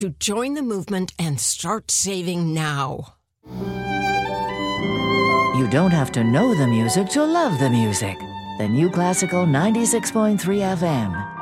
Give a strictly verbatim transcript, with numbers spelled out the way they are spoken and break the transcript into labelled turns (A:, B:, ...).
A: to join the movement and start saving now.
B: You don't have to know the music to love the music. The New Classical ninety-six point three F M.